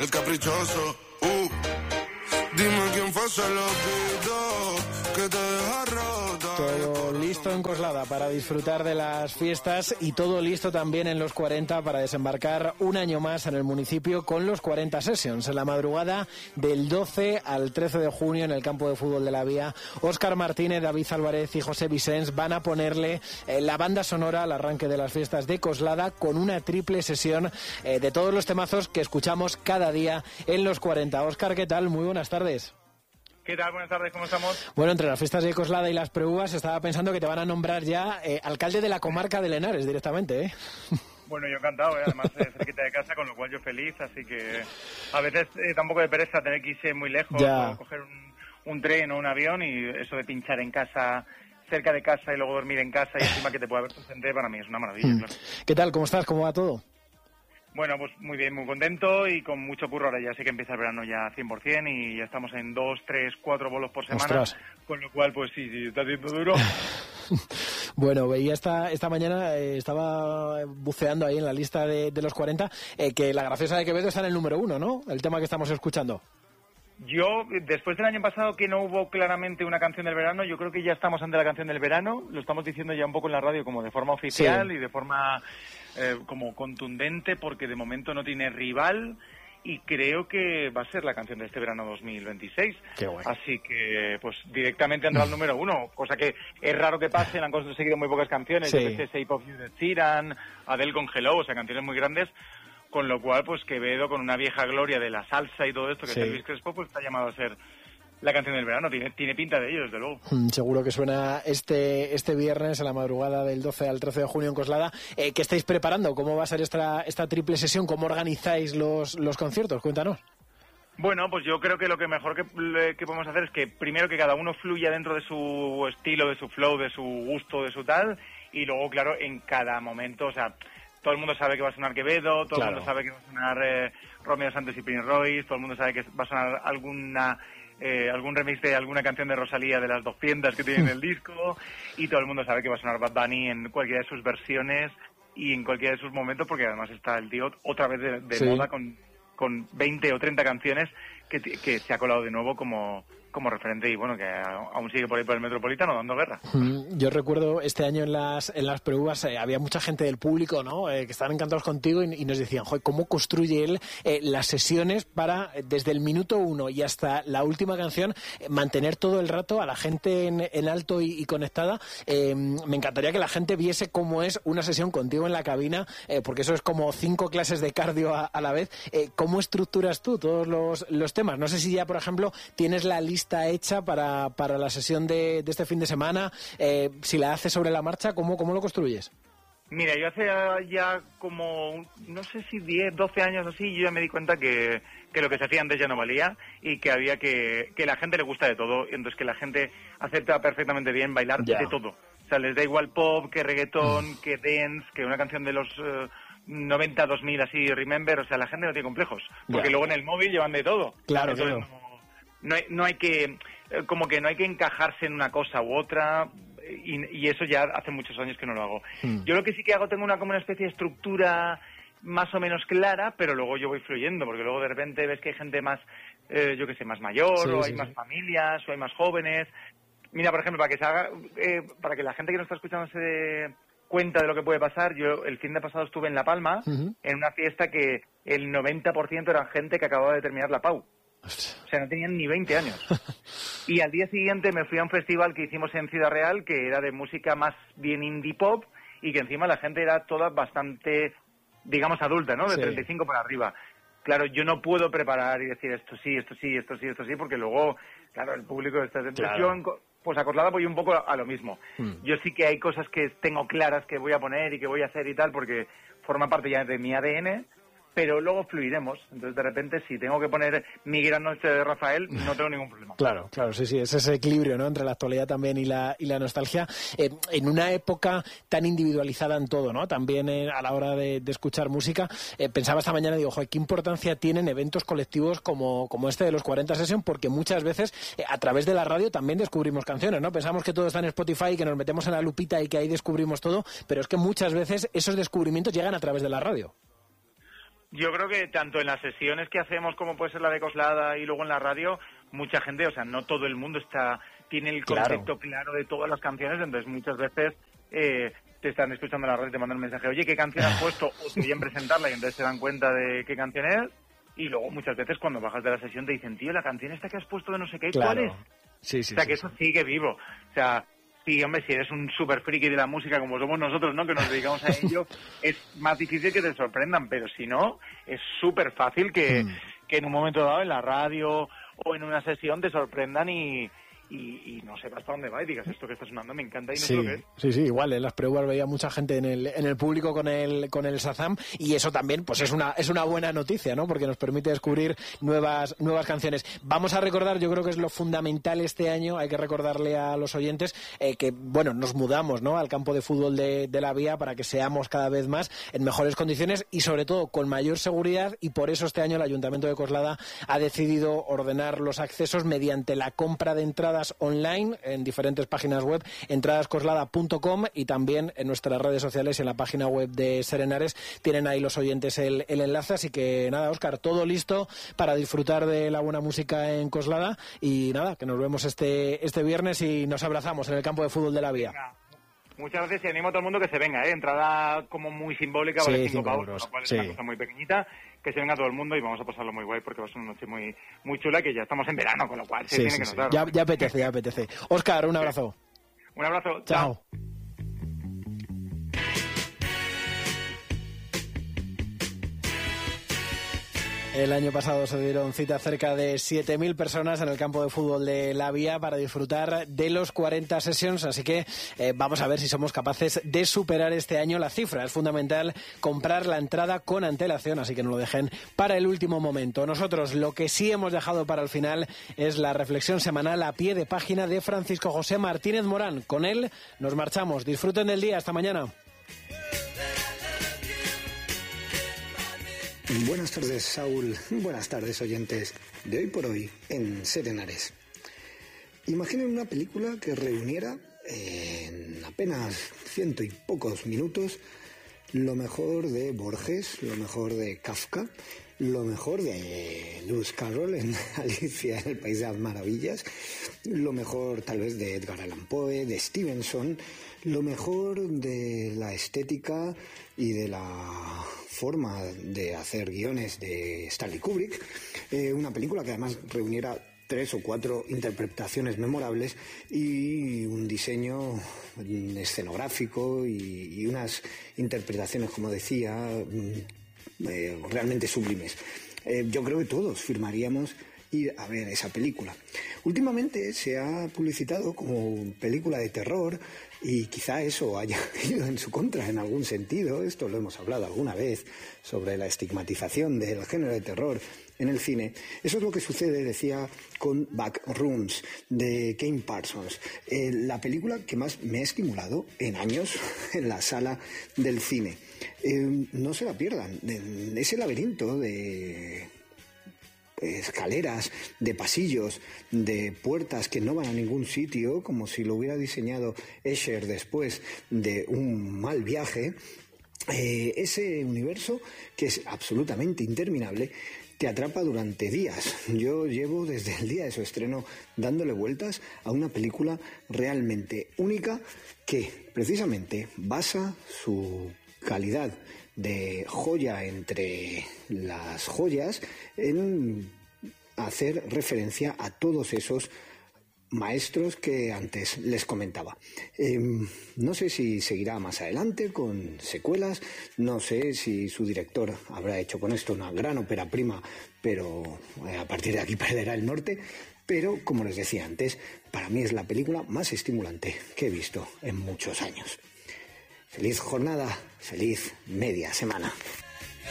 el caprichoso. Dime quién fue, se lo pido, que te deja rota. Todo listo en Coslada para disfrutar de las fiestas y todo listo también en los 40 para desembarcar un año más en el municipio con los 40 Sessions. En la madrugada del 12 al 13 de junio en el campo de fútbol de la Vía, Óscar Martínez, David Álvarez y José Vicens van a ponerle la banda sonora al arranque de las fiestas de Coslada con una triple sesión de todos los temazos que escuchamos cada día en los 40. Óscar, ¿qué tal? Muy buenas tardes. ¿Qué tal? Buenas tardes, ¿cómo estamos? Bueno, entre las fiestas de Coslada y las preúvas estaba pensando que te van a nombrar ya alcalde de la comarca de Henares directamente, ¿eh? Bueno, yo encantado, además cerquita de casa, con lo cual yo feliz, así que a veces tampoco de pereza tener que irse muy lejos, o coger un tren o un avión, y eso de pinchar en casa, cerca de casa y luego dormir en casa y encima que te pueda ver tu gente, para mí es una maravilla. Claro. ¿Qué tal? ¿Cómo estás? ¿Cómo va todo? Bueno, pues muy bien, muy contento y con mucho curro. Ahora ya sé que empieza el verano ya 100% y ya estamos en 2, 3, 4 bolos por semana. ¡Ostras! Con lo cual, pues sí, está haciendo duro. Bueno, veía esta mañana, estaba buceando ahí en la lista de los 40, que La Graciosa de Quevedo está en el número 1, ¿no? El tema que estamos escuchando. Yo, después del año pasado que no hubo claramente una canción del verano, yo creo que ya estamos ante la canción del verano, lo estamos diciendo ya un poco en la radio como de forma oficial, sí, y de forma como contundente, porque de momento no tiene rival y creo que va a ser la canción de este verano 2026. Qué guay. Así que, pues directamente entra al número 1, cosa que es raro que pase, han conseguido muy pocas canciones, sí, yo que sé, Shape of You de Sheeran, Adele con Hello, o sea, canciones muy grandes. Con lo cual, pues Quevedo, con una vieja gloria de la salsa y todo esto, que sí, es Elvis Crespo, pues está llamado a ser la canción del verano. Tiene pinta de ello, desde luego. Seguro que suena este viernes, a la madrugada del 12 al 13 de junio en Coslada. ¿Qué estáis preparando? ¿Cómo va a ser esta triple sesión? ¿Cómo organizáis los conciertos? Cuéntanos. Bueno, pues yo creo que lo que mejor que podemos hacer es que primero que cada uno fluya dentro de su estilo, de su flow, de su gusto, de su tal, y luego, claro, en cada momento, o sea, todo el mundo sabe que va a sonar Quevedo, todo el mundo sabe que va a sonar Romeo Santos y Prince Royce, todo el mundo sabe que va a sonar algún remix de alguna canción de Rosalía de las 200 que tiene en el disco, y todo el mundo sabe que va a sonar Bad Bunny en cualquiera de sus versiones y en cualquiera de sus momentos, porque además está el tío otra vez de moda con 20 o 30 canciones que se ha colado de nuevo como referente, y bueno, que aún sigue por ahí por el Metropolitano dando guerra. Yo recuerdo este año en las preúvas había mucha gente del público, ¿no? Que estaban encantados contigo y nos decían, joder, ¿cómo construye él las sesiones para, desde el minuto 1 y hasta la última canción, mantener todo el rato a la gente en alto y conectada? Me encantaría que la gente viese cómo es una sesión contigo en la cabina, porque eso es como 5 clases de cardio a la vez. ¿Cómo estructuras tú todos los temas? No sé si ya, por ejemplo, tienes la lista hecha para la sesión de este fin de semana, si la haces sobre la marcha, ¿cómo lo construyes? Mira, yo hace ya como, no sé si 10, 12 años así, yo ya me di cuenta que lo que se hacía antes ya no valía y que había que la gente le gusta de todo, y entonces que la gente acepta perfectamente bien bailar de todo. O sea, les da igual pop, que reggaetón, que dance, que una canción de los 90, 2000 así, Remember, o sea, la gente no tiene complejos, porque luego en el móvil llevan de todo. Claro, entonces, claro. No hay que, como que no hay que encajarse en una cosa u otra, y eso ya hace muchos años que no lo hago. Yo lo que sí que hago, tengo como una especie de estructura más o menos clara, pero lugo yo voy fluyendo, porque luego de repente ves que hay gente más, yo que sé, más mayor, o hay más familias, o hay más jóvenes. Mira, por ejemplo, para que la gente que nos está escuchando se dé cuenta de lo que puede pasar, yo el fin de pasado estuve en La Palma, en una fiesta que el 90% eran gente que acababa de terminar la PAU. O sea, no tenían ni 20 años. Y al día siguiente me fui a un festival que hicimos en Ciudad Real, que era de música más bien indie pop, y que encima la gente era toda bastante, digamos, adulta, ¿no? De 35 para arriba. Claro, yo no puedo preparar y decir esto sí, esto sí, esto sí, esto sí, porque luego, claro, el público está en tensión. Pues a Coslada voy un poco a lo mismo. Yo sí que hay cosas que tengo claras que voy a poner y que voy a hacer y tal, porque forma parte ya de mi ADN, pero luego fluiremos. Entonces, de repente, si tengo que poner Mi Gran Noche de Rafael, no tengo ningún problema. Claro, sí, es ese equilibrio, ¿no?, entre la actualidad también y la nostalgia. En una época tan individualizada en todo, ¿no?, también a la hora de escuchar música, pensaba esta mañana, digo, joder, ¿qué importancia tienen eventos colectivos como este de los 40 Sessions? Porque muchas veces, a través de la radio, también descubrimos canciones, ¿no? Pensamos que todo está en Spotify, que nos metemos en la lupita y que ahí descubrimos todo, pero es que muchas veces esos descubrimientos llegan a través de la radio. Yo creo que tanto en las sesiones que hacemos como puede ser la de Coslada y luego en la radio, mucha gente, o sea, no todo el mundo tiene el concepto claro de todas las canciones, entonces muchas veces te están escuchando en la radio y te mandan un mensaje, oye, ¿qué canción has puesto? O te oyen presentarla y entonces se dan cuenta de qué canción es. Y luego muchas veces cuando bajas de la sesión te dicen, tío, la canción esta que has puesto de no sé qué, ¿cuál es? Sí, o sea, que eso sigue vivo. O sea, sí, hombre, si eres un súper friki de la música como somos nosotros, ¿no? Que nos dedicamos a ello, es más difícil que te sorprendan, pero si no, es súper fácil que en un momento dado en la radio o en una sesión te sorprendan y no sepas para dónde va y digas, esto que está sonando me encanta y no sé lo que es. Sí, igual, en las pruebas veía mucha gente en el público con el Shazam, y eso también pues es una buena noticia, ¿no? Porque nos permite descubrir nuevas canciones. Vamos a recordar, yo creo que es lo fundamental este año, hay que recordarle a los oyentes que, bueno, nos mudamos, ¿no?, al campo de fútbol de la Vía para que seamos cada vez más en mejores condiciones y sobre todo con mayor seguridad, y por eso este año el Ayuntamiento de Coslada ha decidido ordenar los accesos mediante la compra de entradas online en diferentes páginas web, entradascoslada.com, y también en nuestras redes sociales y en la página web de Serenares tienen ahí los oyentes el enlace. Así que nada, Óscar, todo listo para disfrutar de la buena música en Coslada, y nada, que nos vemos este viernes y nos abrazamos en el campo de fútbol de la Vía. Muchas gracias y animo a todo el mundo que se venga, entrada como muy simbólica, vale 5 euros, lo cual es una cosa muy pequeñita, que se venga todo el mundo y vamos a pasarlo muy guay porque va a ser una noche muy, muy chula, que ya estamos en verano, con lo cual se tiene que notar. Ya apetece. Óscar, un abrazo. Un abrazo. Chao. El año pasado se dieron cita cerca de 7.000 personas en el campo de fútbol de la Vía para disfrutar de los 40 Sessions, así que vamos a ver si somos capaces de superar este año la cifra. Es fundamental comprar la entrada con antelación, así que no lo dejen para el último momento. Nosotros lo que sí hemos dejado para el final es la reflexión semanal a pie de página de Francisco José Martínez Morán. Con él nos marchamos. Disfruten del día. Hasta mañana. Buenas tardes, Saúl. Buenas tardes, oyentes de Hoy por Hoy en Serenares. Imaginen una película que reuniera en apenas 100 y pocos minutos lo mejor de Borges, lo mejor de Kafka, lo mejor de Lewis Carroll en Alicia en el País de las Maravillas, lo mejor tal vez de Edgar Allan Poe, de Stevenson, lo mejor de la estética y de la forma de hacer guiones de Stanley Kubrick, una película que además reuniera 3 o 4 interpretaciones memorables y un diseño escenográfico y unas interpretaciones, como decía, realmente sublimes. Yo creo que todos firmaríamos ir a ver esa película. Últimamente se ha publicitado como película de terror y quizá eso haya ido en su contra en algún sentido. Esto lo hemos hablado alguna vez sobre la estigmatización del género de terror en el cine. Eso es lo que sucede, decía, con Backrooms de Kane Parsons, la película que más me ha estimulado en años en la sala del cine. No se la pierdan. Ese laberinto de escaleras, de pasillos, de puertas que no van a ningún sitio, como si lo hubiera diseñado Escher después de un mal viaje, ese universo que es absolutamente interminable te atrapa durante días. Yo llevo desde el día de su estreno dándole vueltas a una película realmente única que precisamente basa su calidad de joya entre las joyas en hacer referencia a todos esos maestros que antes les comentaba. No sé si seguirá más adelante con secuelas, no sé si su director habrá hecho con esto una gran ópera prima, pero a partir de aquí perderá el norte. Pero, como les decía antes, para mí es la película más estimulante que he visto en muchos años. Feliz jornada, feliz media semana.